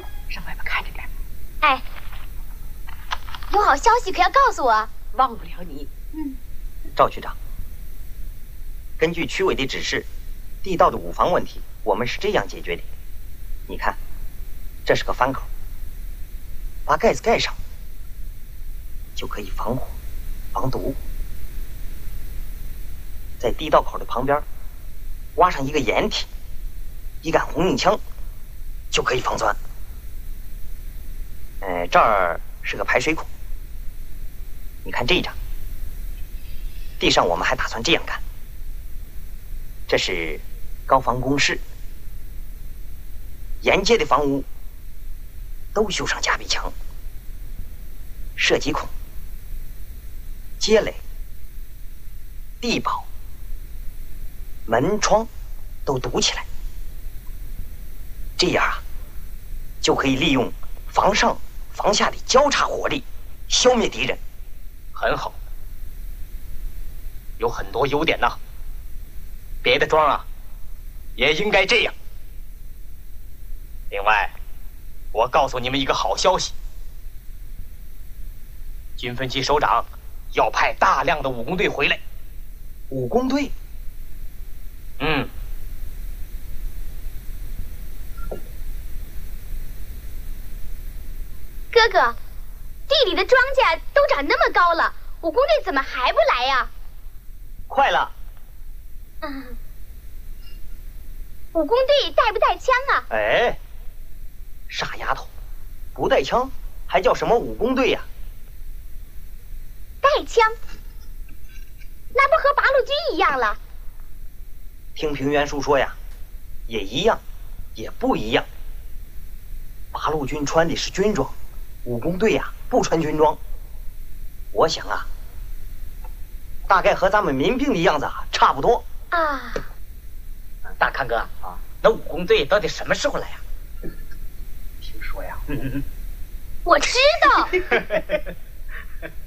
上外边看着点。 哎，有好消息可要告诉我。 忘不了你。 赵局长，根据区委的指示，地道的五防问题我们是这样解决的。你看，这是个翻口，把盖子盖上，就可以防火、防毒。在地道口的旁边挖上一个掩体，一杆红缨枪，就可以防钻。这儿是个排水孔，你看这一张。地上我们还打算这样干，这是高防工事，沿街的房屋都修上夹壁墙、射击孔、街垒、地堡、门窗都堵起来，这样啊，就可以利用房上房下的交叉火力消灭敌人。 很好，有很多优点呐。别的庄啊，也应该这样。另外，我告诉你们一个好消息：军分区首长要派大量的武工队回来。 武工队？ 哥哥，地里的庄稼都长那么高了，武工队怎么还不来呀？ 快了。 武工队带不带枪啊？ 哎，傻丫头，不带枪还叫什么武工队呀？ 带枪，那不和八路军一样了？ 听平原叔说呀，也一样，也不一样。八路军穿的是军装，武工队呀不穿军装。我想啊，大概和咱们民兵的样子差不多啊。 大康哥啊，那武工队到底什么时候来呀？ 听说呀， 我知道。